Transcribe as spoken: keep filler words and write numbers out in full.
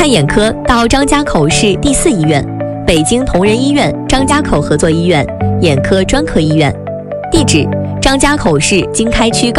看眼科到张家口市第四医院、北京同仁医院张家口合作医院眼科专科医院。地址：张家口市经开区